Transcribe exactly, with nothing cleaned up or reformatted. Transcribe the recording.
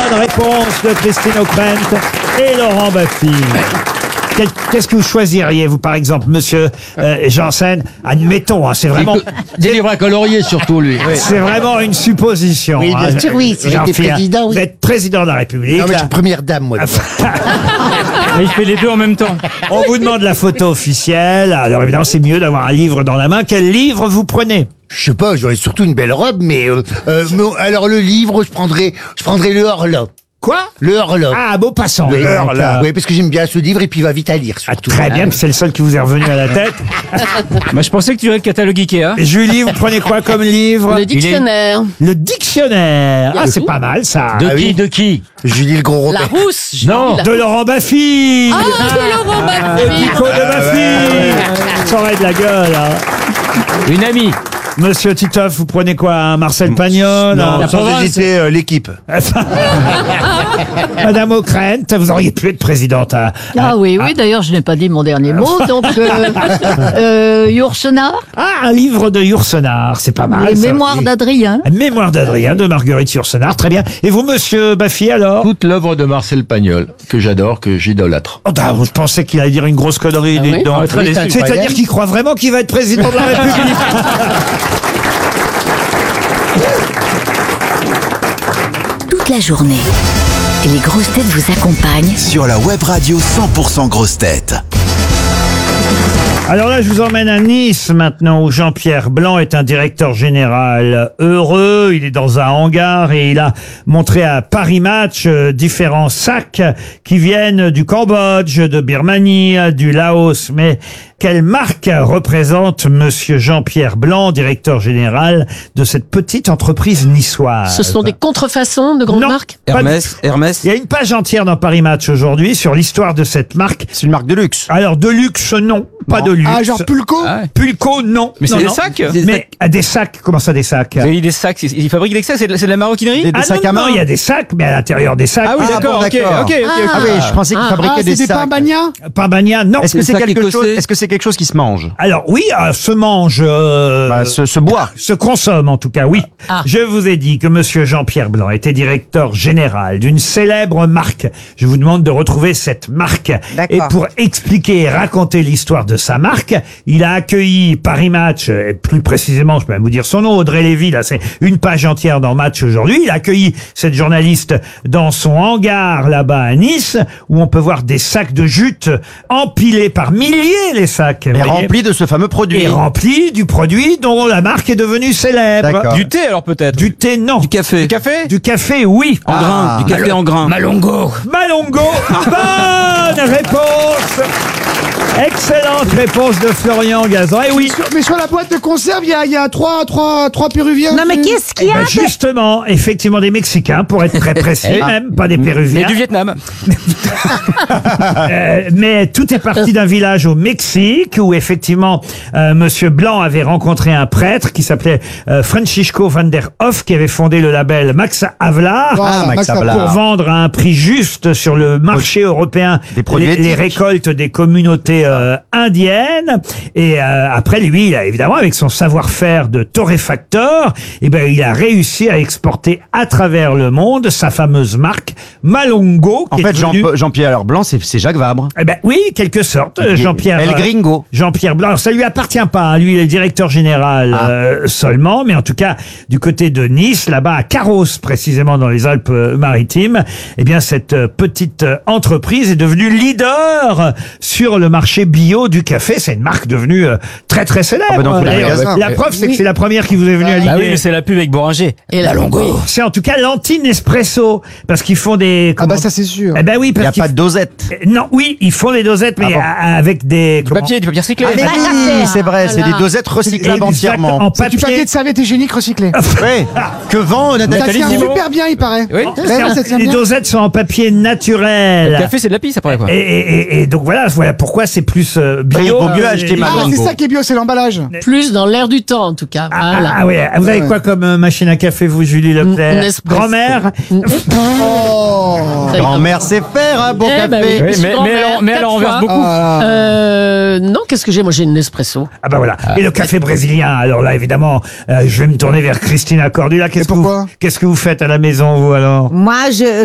bonne réponse de Christine O'Krent et Laurent Baffy. Qu'est-ce que vous choisiriez, vous, par exemple, monsieur euh, Janssen? Admettons, hein, c'est vraiment... Des livres à colorier, surtout, lui. Oui. C'est vraiment une supposition. Oui, bien hein. sûr, oui. Si j'étais président, oui. Vous êtes président de la République. Non, mais je là. suis première dame, moi. Mais il fait les deux en même temps. On vous demande la photo officielle. Alors, évidemment, c'est mieux d'avoir un livre dans la main. Quel livre vous prenez? Je sais pas, j'aurais surtout une belle robe, mais... Euh, euh, mais alors, le livre, je prendrais, je prendrais le Horla. Quoi? Le Horla. Ah, beau passant. Oui, Le Horla. oui, parce que j'aime bien ce livre et puis il va vite à lire, surtout. Très bien, c'est le seul qui vous est revenu à la tête. Moi, je pensais que tu dirais le catalogue Ikea. Julie, vous prenez quoi comme livre? Le dictionnaire. Le dictionnaire. Ah, c'est pas mal, ça. De Ah qui, oui. de qui? Julie le gros La Robert. rousse. Julie, Non. la- De Laurent Baffy. Ah, de Laurent Baffy. Nico de Baffy. Ça aurait de la gueule, hein. Une amie. Monsieur Titoff, vous prenez quoi? Un Marcel Pagnol? Non, un- sans hésiter, euh, l'équipe. Madame O'Krent, vous auriez pu être présidente. À, Ah oui, oui, d'ailleurs, je n'ai pas dit mon dernier mot, donc euh, euh, Yourcenar, Ah, un livre de Yourcenar, c'est pas mal. les ça. mémoires d'Adrien. Mémoire d'Adrien, de Marguerite Yourcenar, très bien. Et vous, monsieur Baffy, alors? Toute l'œuvre de Marcel Pagnol, que j'adore, que j'idolâtre. Oh, bah, je pensais qu'il allait dire une grosse connerie. Ah dites oui donc. Ah, très déçu. C'est-à-dire qu'il croit vraiment qu'il va être président de la République. Toute la journée, les grosses têtes vous accompagnent Sur la web radio cent pour cent grosses têtes. Alors là, je vous emmène à Nice maintenant, où Jean-Pierre Blanc est un directeur général heureux. Il est dans un hangar et il a montré à Paris Match euh, différents sacs qui viennent du Cambodge, de Birmanie, du Laos. Mais quelle marque représente monsieur Jean-Pierre Blanc, directeur général de cette petite entreprise niçoise? Ce sont des contrefaçons de grandes Non. marques. Pas du Hermès, Hermès. Il y a une page entière dans Paris Match aujourd'hui sur l'histoire de cette marque. C'est une marque de luxe. Alors, de luxe, non. Pas de luxe. Ah, genre Pulco? Ah ouais. Pulco, non. Mais c'est Non, des non. sacs. Mais à des sacs, comment ça des sacs? Vous avez dit des sacs, c'est- ils fabriquent des sacs, c'est de, c'est de la maroquinerie. Ah non, non, il y a des sacs, mais à l'intérieur des sacs. Ah oui, Ah, d'accord, bon, ok, d'accord. ok, ok. ok. Ah oui, je pensais qu'ils Ah, fabriquaient des sacs. Pambagna, non. Est-ce que c'est sac quelque écossais. chose Est-ce que c'est quelque chose qui se mange Alors oui, euh, se mange, euh, Bah, se, se boit. se consomme en tout cas, oui. Ah. Je vous ai dit que monsieur Jean-Pierre Blanc était directeur général d'une célèbre marque. Je vous demande de retrouver cette marque. Et pour expliquer et raconter l'histoire de sa marque, il a accueilli Paris Match, et plus précisément, je peux même vous dire son nom, Audrey Lévy, là c'est une page entière dans Match aujourd'hui. Il a accueilli cette journaliste dans son hangar là-bas à Nice, où on peut voir des sacs de jute empilés par milliers, les sacs. Et vous voyez. rempli de ce fameux produit. Et rempli du produit dont la marque est devenue célèbre. D'accord. Du thé alors peut-être. Du thé, non. Du café. Du café. Du café, oui. En grain. Du café en grain. Malongo. Malongo. Bonne réponse. Excellente réponse de Florian Gazan. Et oui. Mais sur la boîte de conserve, il y a, il y a trois, trois, trois péruviens. Non, mais qu'est-ce qu'il y Ben a? justement, effectivement, des Mexicains, pour être très précis, même, pas des Mais Péruviens. du Vietnam. Euh, mais tout est parti d'un village au Mexique où effectivement euh, Monsieur Blanc avait rencontré un prêtre qui s'appelait euh, Francisco van der Hoff, qui avait fondé le label Max Havelaar. Voilà, Ah, Max Max Havelaar. Pour vendre à un prix juste sur le marché européen Des produits les, les éthiques. récoltes des communautés euh, indiennes. Et euh, après, lui, il a, évidemment, avec son savoir-faire de torréfacteur, eh ben, il a réussi à exporter à travers le monde sa fameuse marque Malongo. En qui fait, est Jean- devenue- Jean-Pierre Blanc, c'est c'est Jacques Vabre. eh ben oui, quelque sorte, euh, Jean-Pierre. El euh, Gringo. Jean-Pierre Blanc. Alors, ça lui appartient pas. Hein. Lui, il est directeur général Ah. euh, seulement, mais en tout cas, du côté de Nice, là-bas à Carros, précisément dans les Alpes-Maritimes, eh bien, cette euh, petite euh, entreprise est devenue leader sur le marché bio du café. C'est une marque devenue euh, très très célèbre. Ah bah, dans tous les D'ailleurs, magasins. la preuve, c'est que c'est la première qui vous est venue à l'idée. Ah oui, mais c'est la pub avec Boringer. Et la longo. C'est en tout cas l'anti-Nespresso, parce qu'ils font des. Ah comment- bah ça c'est sûr. Eh ben oui, Il n'y parce a qu'ils pas de dosette. Euh, Non, oui, ils font des dosettes, mais Ah bon. à- avec des... Du papier, du papier recyclé. Ah, mais oui, c'est vrai, c'est Voilà. des dosettes recyclables entièrement. En C'est du papier papier. de serviette hygiénique recyclé. Oui. Que vend Ça Nathalie tient Nathalie super bien, il paraît. Oui. Ouais, ça tient Les bien. dosettes sont en papier Le naturel. café, c'est de la pisse après quoi. Et, et- et- et donc voilà, voilà pourquoi c'est plus euh, bio. Il vaut mieux Euh, acheter et- ma- Ah, Malongo. c'est ça qui est bio, c'est l'emballage. Plus dans l'air du temps, en tout cas. Ah, Voilà. ah, ouais, vous avez quoi comme euh, machine à café, vous, Julie Leclerc? Nespresso. Grand-mère? Oh. Grand-mère sait faire un bon Eh café. ben oui. Oui, mais, mais, grand-mère, elle en, mais elle en quatre renverse fois. beaucoup. Ah. Euh, non, qu'est-ce que j'ai? Moi, j'ai une Nespresso. Ah bah voilà. Et le café brésilien, alors là, évidemment, euh, je vais me tourner vers Christina Cordula. Qu'est-ce Et que vous, pourquoi qu'est-ce que vous faites à la maison, vous, alors? Moi, je,